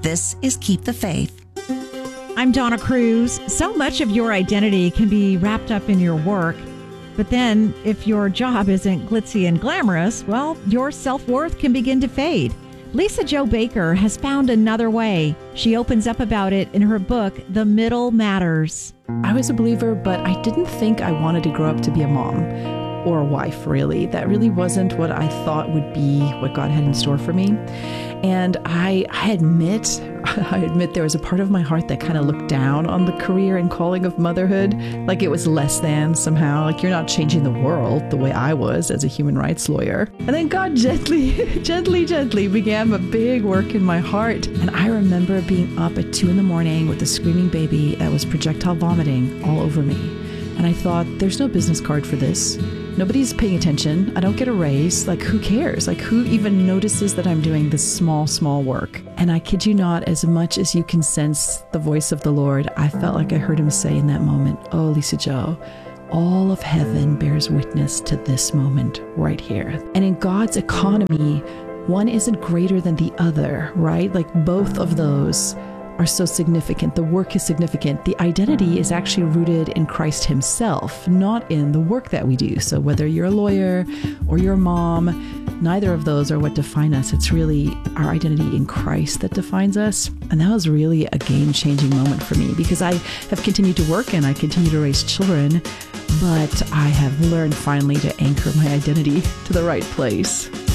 This is Keep the Faith. I'm Donna Cruz. So much of your identity can be wrapped up in your work. But then if your job isn't glitzy and glamorous, well, your self-worth can begin to fade. Lisa Jo Baker has found another way. She opens up about it in her book, The Middle Matters. I was a believer, but I didn't think I wanted to grow up to be a mom or a wife, really. That really wasn't what I thought would be what God had in store for me. And I admit there was a part of my heart that kind of looked down on the career and calling of motherhood, like it was less than somehow, like you're not changing the world the way I was as a human rights lawyer. And then God gently began a big work in my heart. And I remember being up at 2 a.m. with a screaming baby that was projectile vomiting all over me. And I thought, there's no business card for this. Nobody's paying attention. I don't get a raise. Like, who cares? Like, who even notices that I'm doing this small work? And I kid you not, as much as you can sense the voice of the Lord, I felt like I heard him say in that moment, oh, Lisa Jo, all of heaven bears witness to this moment right here. And in God's economy, one isn't greater than the other, right? Like, both of those are so significant. The work is significant. The identity is actually rooted in Christ himself, not in the work that we do. So whether you're a lawyer or you're a mom, neither of those are what define us. It's really our identity in Christ that defines us. And that was really a game-changing moment for me, because I have continued to work and I continue to raise children, but I have learned finally to anchor my identity to the right place.